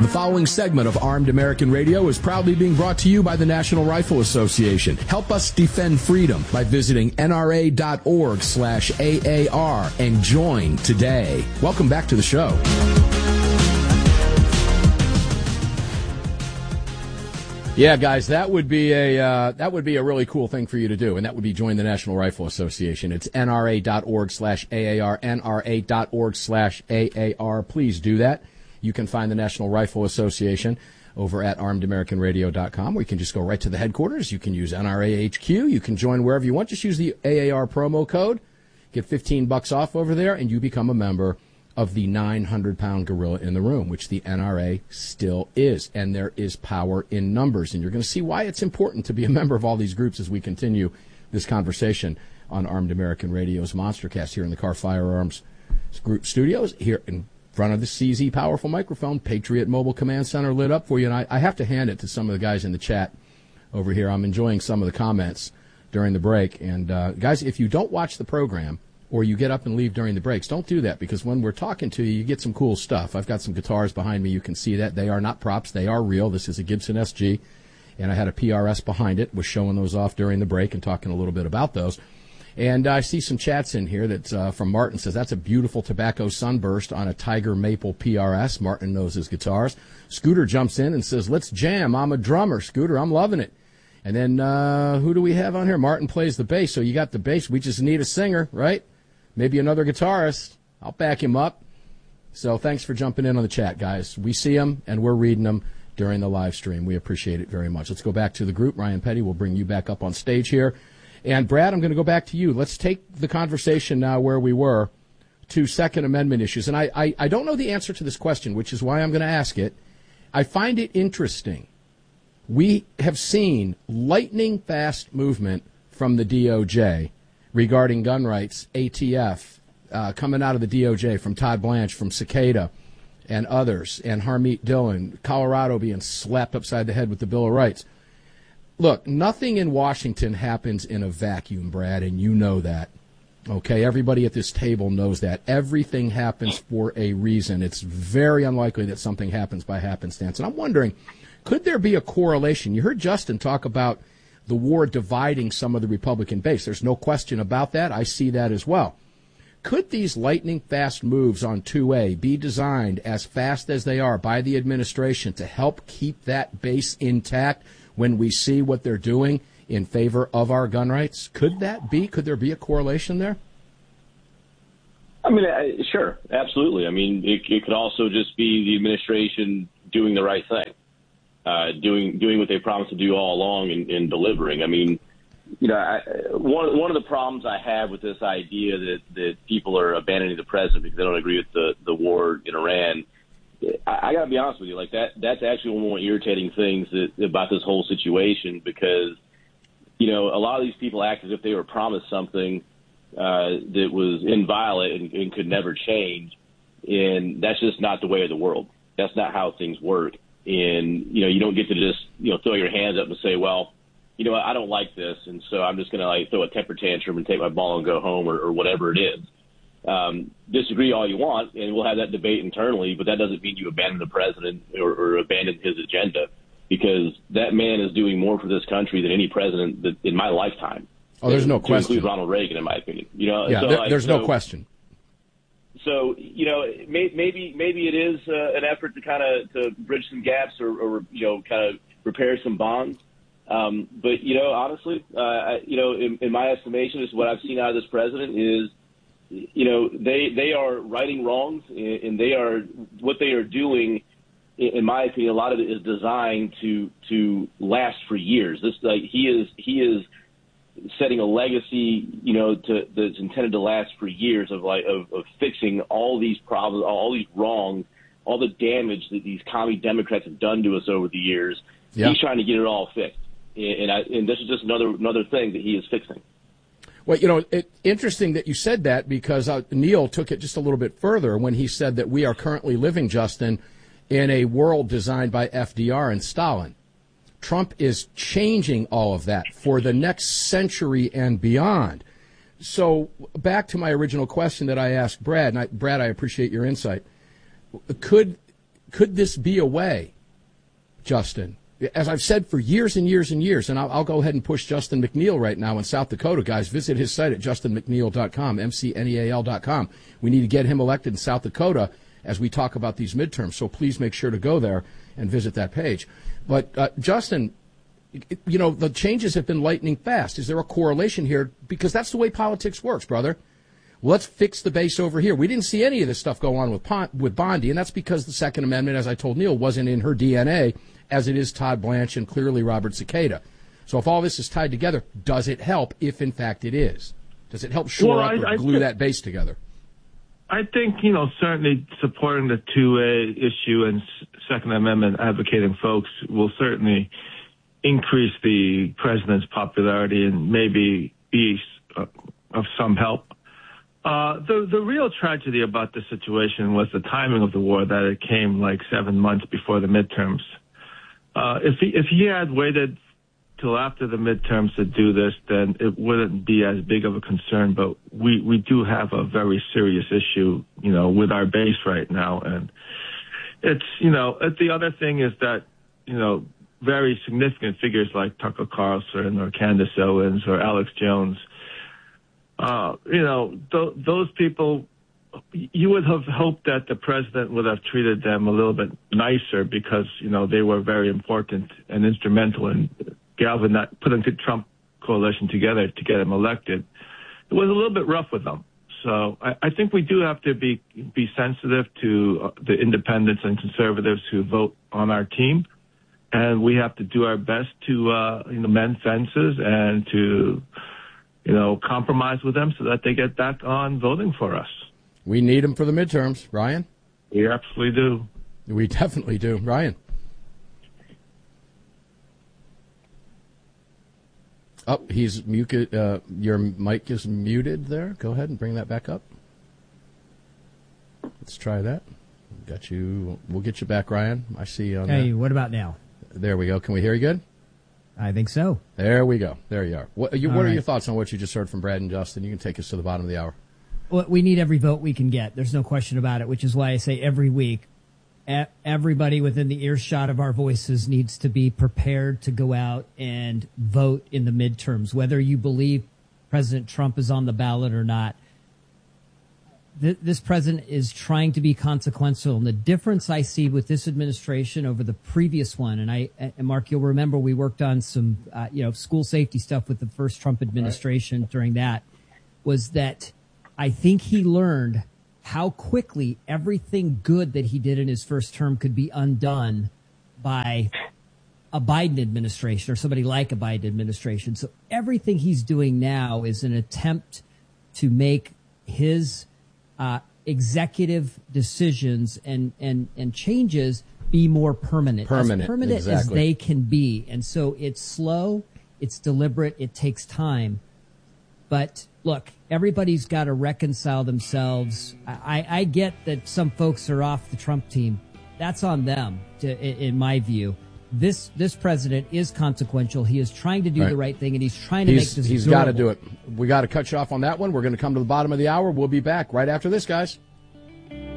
The following segment of Armed American Radio is proudly being brought to you by the National Rifle Association. Help us defend freedom by visiting nra.org/AAR and join today. Welcome back to the show. Yeah, guys, that would be a really cool thing for you to do, and that would be join the National Rifle Association. It's nra.org/AAR, nra.org/AAR. Please do that. You can find the National Rifle Association over at armedamericanradio.com, or you can just go right to the headquarters. You can use NRA HQ. You can join wherever you want. Just use the AAR promo code. Get $15 off over there, and you become a member of the 900-pound gorilla in the room, which the NRA still is. And there is power in numbers. And you're going to see why it's important to be a member of all these groups as we continue this conversation on Armed American Radio's Monstercast here in the Car Firearms Group studios, here in front of the CZ powerful microphone. Patriot Mobile Command Center lit up for you, and I have to hand it to some of the guys in the chat over here. I'm enjoying some of the comments during the break. And guys, if you don't watch the program or you get up and leave during the breaks, don't do that, because when we're talking to you, you get some cool stuff. I've got some guitars behind me. You can see that. They are not props. They are real. This is a Gibson SG, and I had a PRS behind it. Was showing those off during the break and talking a little bit about those. And I see some chats in here that's from Martin. Says, that's a beautiful tobacco sunburst on a Tiger Maple PRS. Martin knows his guitars. Scooter jumps in and says, let's jam. I'm a drummer. Scooter, I'm loving it. And then who do we have on here? Martin plays the bass. So you got the bass. We just need a singer, right? Maybe another guitarist. I'll back him up. So thanks for jumping in on the chat, guys. We see them, and we're reading them during the live stream. We appreciate it very much. Let's go back to the group. Ryan Petty will bring you back up on stage here. And, Brad, I'm going to go back to you. Let's take the conversation now where we were to Second Amendment issues. And I don't know the answer to this question, which is why I'm going to ask it. I find it interesting. We have seen lightning-fast movement from the DOJ regarding gun rights, ATF, coming out of the DOJ, from Todd Blanche, from Cicada, and others, and Harmeet Dillon, Colorado being slapped upside the head with the Bill of Rights. Look, nothing in Washington happens in a vacuum, Brad, and you know that. Okay, everybody at this table knows that. Everything happens for a reason. It's very unlikely that something happens by happenstance. And I'm wondering, could there be a correlation? You heard Justin talk about the war dividing some of the Republican base. There's no question about that. I see that as well. Could these lightning-fast moves on 2A be designed as fast as they are by the administration to help keep that base intact when we see what they're doing in favor of our gun rights? Could that be? Could there be a correlation there? I mean, sure, absolutely. I mean, it could also just be the administration doing the right thing, doing what they promised to do all along and delivering. I mean, you know, one of the problems I have with this idea that people are abandoning the president because they don't agree with the war in Iran, I got to be honest with you, like that's actually one of the more irritating things about this whole situation, because, you know, a lot of these people act as if they were promised something that was inviolate and could never change. And that's just not the way of the world. That's not how things work. And, you know, you don't get to just, you know, throw your hands up and say, well, you know what, I don't like this, and so I'm just going to like throw a temper tantrum and take my ball and go home, or whatever it is. Disagree all you want, and we'll have that debate internally, but that doesn't mean you abandon the president or abandon his agenda, because that man is doing more for this country than any president that, in my lifetime. Oh, there's no question. To include Ronald Reagan, in my opinion. You know, yeah, so, there's no question. So, you know, maybe it is an effort to kind of to bridge some gaps or you know, kind of repair some bonds. But, you know, honestly, you know, in my estimation, is what I've seen out of this president is, you know, they are righting wrongs, and what they are doing, in my opinion, a lot of it is designed to last for years. This, like, he is setting a legacy, you know, that's intended to last for years of fixing all these problems, all these wrongs, all the damage that these commie Democrats have done to us over the years. Yeah. He's trying to get it all fixed, and this is just another thing that he is fixing. Well, you know, interesting that you said that, because Neil took it just a little bit further when he said that we are currently living, Justin, in a world designed by FDR and Stalin. Trump is changing all of that for the next century and beyond. So back to my original question that I asked Brad, and Brad, I appreciate your insight. Could Could this be a way, Justin? As I've said for years and years and years, and I'll go ahead and push Justin McNeil right now in South Dakota, guys. Visit his site at justinmcneil.com, McNeal.com. We need to get him elected in South Dakota as we talk about these midterms, so please make sure to go there and visit that page. But, Justin, you know, the changes have been lightning fast. Is there a correlation here? Because that's the way politics works, brother. Let's fix the base over here. We didn't see any of this stuff go on with Bondi, and that's because the Second Amendment, as I told Neil, wasn't in her DNA, as it is Todd Blanche and clearly Robert Cicada. So if all this is tied together, does it help if, in fact, it is? Does it help shore up or glue that base together? I think, you know, certainly supporting the 2A issue and Second Amendment advocating folks will certainly increase the president's popularity and maybe be of some help. The real tragedy about this situation was the timing of the war, that it came like 7 months before the midterms. If he had waited till after the midterms to do this, then it wouldn't be as big of a concern. But we do have a very serious issue, you know, with our base right now. And it's, you know, the other thing is that, you know, very significant figures like Tucker Carlson or Candace Owens or Alex Jones, you know, those people, you would have hoped that the president would have treated them a little bit nicer because, you know, they were very important and instrumental in putting the Trump coalition together to get him elected. It was a little bit rough with them. So I think we do have to be sensitive to the independents and conservatives who vote on our team. And we have to do our best to, you know, mend fences and to, you know, compromise with them so that they get back on voting for us. We need them for the midterms, Ryan. We absolutely do. We definitely do. Ryan. Oh, he's muted. Your mic is muted there. Go ahead and bring that back up. Let's try that. Got you. We'll get you back, Ryan. I see you on Hey, there. What about now? There we go. Can we hear you good? I think so. There we go. There you are. What are your thoughts on what you just heard from Brad and Justin? You can take us to the bottom of the hour. Well, we need every vote we can get. There's no question about it, which is why I say every week, everybody within the earshot of our voices needs to be prepared to go out and vote in the midterms, whether you believe President Trump is on the ballot or not. This president is trying to be consequential. And the difference I see with this administration over the previous one, and Mark, you'll remember we worked on some, school safety stuff with the first Trump administration during that, was that I think he learned how quickly everything good that he did in his first term could be undone by a Biden administration or somebody like a Biden administration. So everything he's doing now is an attempt to make his executive decisions and changes be more permanent exactly. As they can be. And so it's slow, it's deliberate, it takes time. But look, everybody's got to reconcile themselves. I get that some folks are off the Trump team. That's on them, in my view. This president is consequential. He is trying to do the right thing, and he's trying to make this durable. He's got to do it. We got to cut you off on that one. We're going to come to the bottom of the hour. We'll be back right after this, guys.